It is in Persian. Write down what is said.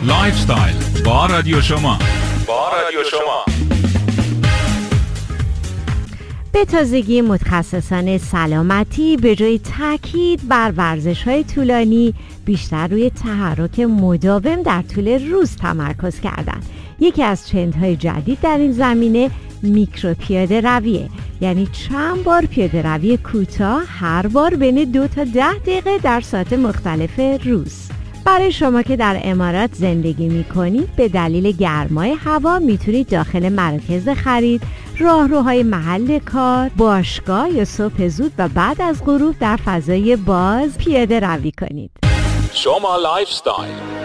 لایف استایل با رادیو شما. به تازگی متخصصان سلامتی به جای تاکید بر ورزش‌های طولانی بیشتر روی تحرک مداوم در طول روز تمرکز کردند. یکی از ترندهای جدید در این زمینه میکرو پیاده رویه، یعنی چند بار پیاده روی کوتاه هر بار بین 2 تا 10 دقیقه در ساعات مختلف روز. برای شما که در امارات زندگی میکنید به دلیل گرمای هوا میتونید داخل مراکز خرید، راهروهای محل کار، باشگاه یا صبح زود و بعد از غروب در فضای باز پیاده روی کنید. شما لایف استایل